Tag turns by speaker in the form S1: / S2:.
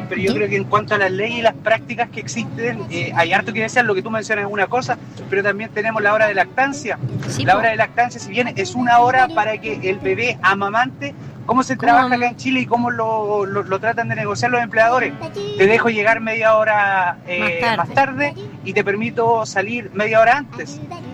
S1: pero yo creo que en cuanto a las leyes y las prácticas que existen, hay harto que desear. Lo que tú mencionas es una cosa, pero también tenemos la hora de lactancia.
S2: Sí,
S1: La
S2: po.
S1: hora de lactancia, si bien es una hora para que el bebé amamante, ¿cómo se trabaja acá en Chile y cómo lo tratan de negociar los empleadores? Te dejo llegar media hora más tarde y te permito salir media hora antes.